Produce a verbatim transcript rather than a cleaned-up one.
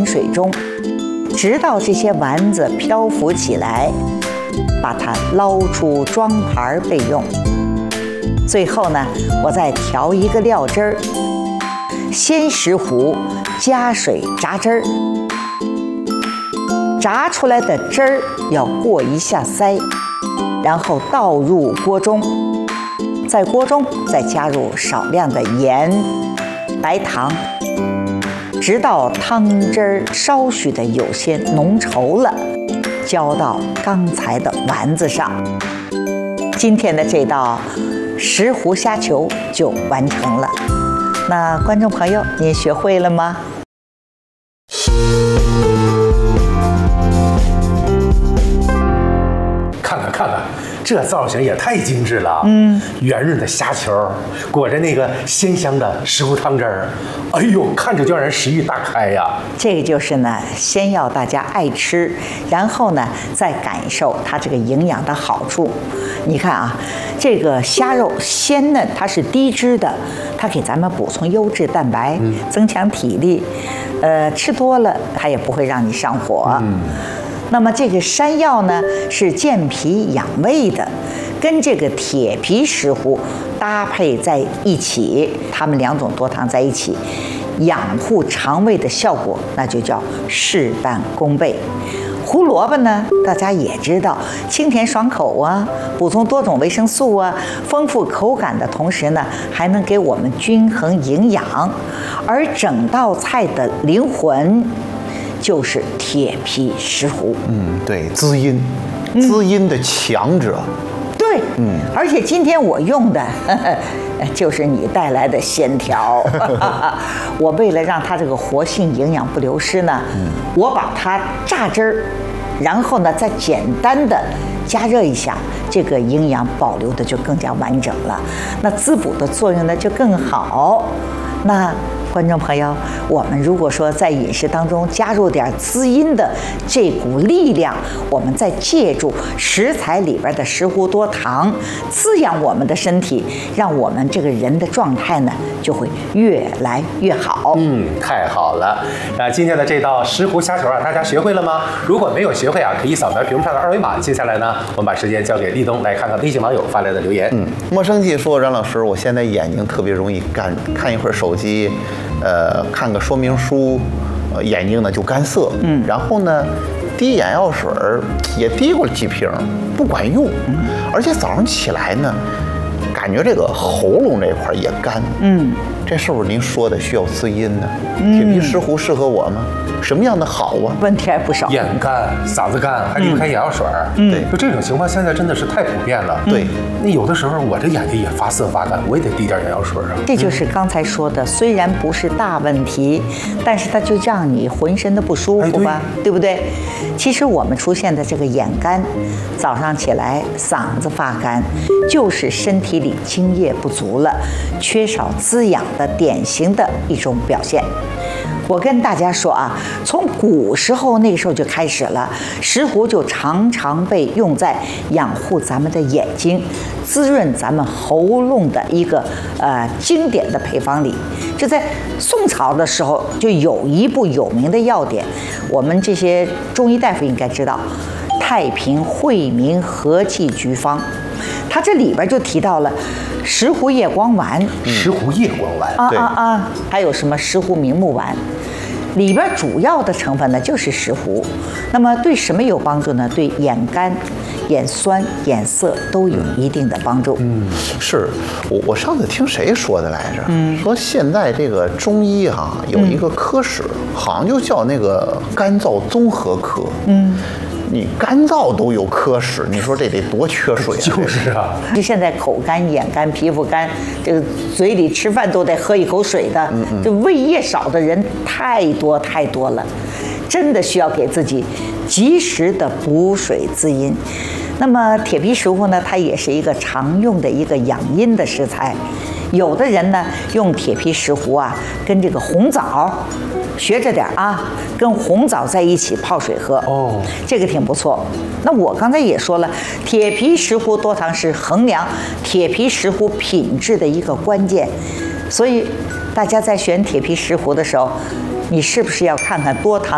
水中，直到这些丸子漂浮起来，把它捞出装盘备用。最后呢，我再调一个料汁儿，先石斛加水炸汁儿，炸出来的汁儿要过一下筛，然后倒入锅中，在锅中再加入少量的盐、白糖，直到汤汁儿稍许的有些浓稠了，浇到刚才的丸子上。今天的这道石斛虾球就完成了。那观众朋友，您学会了吗？ 看看看看，这造型也太精致了。嗯，圆润的虾球，裹着那个鲜香的石斛汤汁儿，哎呦，看着就让人食欲大开呀。 这个就是呢，先要大家爱吃，然后呢，再感受它这个营养的好处。你看啊，这个虾肉鲜嫩，它是低脂的，它给咱们补充优质蛋白，嗯、增强体力。呃，吃多了它也不会让你上火。嗯。那么这个山药呢是健脾养胃的，跟这个铁皮石斛搭配在一起，它们两种多糖在一起，养护肠胃的效果那就叫事半功倍。胡萝卜呢，大家也知道，清甜爽口啊，补充多种维生素啊，丰富口感的同时呢，还能给我们均衡营养。而整道菜的灵魂就是铁皮石斛。 嗯，对，滋阴，滋阴的强者。嗯、 对，嗯，而且今天我用的呵呵就是你带来的鲜条。我为了让它这个活性营养不流失呢，嗯、我把它榨汁儿，然后呢再简单的加热一下，这个营养保留的就更加完整了，那滋补的作用呢就更好。那观众朋友，我们如果说在饮食当中加入点滋阴的这股力量，我们再借助食材里边的石斛多糖，滋养我们的身体，让我们这个人的状态呢就会越来越好。 嗯，太好了。那今天的这道石斛虾球啊，大家学会了吗？如果没有学会啊，可以扫描屏幕上的二维码。接下来呢，我们把时间交给立冬，来看看微信网友发来的留言。 嗯，莫生气说，冉老师，我现在眼睛特别容易干，看一会儿手机。呃，看个说明书，呃，眼睛呢就干涩。嗯，然后呢，滴眼药水也滴过了几瓶，不管用。嗯，而且早上起来呢，感觉这个喉咙这块也干。嗯，这是不是您说的需要滋阴呢？铁皮石斛适合我吗？什么样的好啊？ 问题还不少。 眼干、嗓子干，还离不开眼药水。嗯，对，就这种情况现在真的是太普遍了。 对， 那有的时候我这眼睛也发涩发干，我也得滴点眼药水啊。 这就是刚才说的，虽然不是大问题，但是它就让你浑身的不舒服吧，哎、对, 对不对？其实我们出现的这个眼干，早上起来嗓子发干，就是身体里津液不足了，缺少滋养的典型的一种表现。我跟大家说啊，从古时候那个时候就开始了，石斛就常常被用在养护咱们的眼睛、滋润咱们喉咙的一个呃经典的配方里。就在宋朝的时候，就有一部有名的药典，我们这些中医大夫应该知道，《太平惠民和剂局方》，它这里边就提到了石斛叶光丸、 石斛叶光丸啊啊啊，还有什么石斛明目丸。里边主要的成分呢就是石斛，那么对什么有帮助呢？对眼干、眼酸、眼涩都有一定的帮助。 嗯，是我我上次听谁说的来着？嗯，说现在这个中医哈、啊、有一个科室，嗯、好像就叫那个干燥综合科。嗯。你干燥都有科室，你说这得多缺水啊！ 就是啊， 就现在口干、眼干、皮肤干，这个嘴里吃饭都得喝一口水的，嗯嗯，就胃液少的人太多太多了，真的需要给自己及时的补水滋阴。那么铁皮石斛呢，它也是一个常用的一个养阴的食材。有的人呢用铁皮石斛啊，跟这个红枣。学着点啊，跟红枣在一起泡水喝哦，这个挺不错。那我刚才也说了，铁皮石斛多糖是衡量铁皮石斛品质的一个关键，所以大家在选铁皮石斛的时候，你是不是要看看多糖